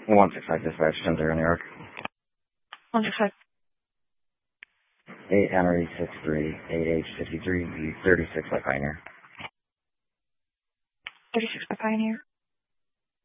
165 dispatch, 10-0 New York. 165. 8 Henry 63, 8H53, 36 by Pioneer. 36 by Pioneer.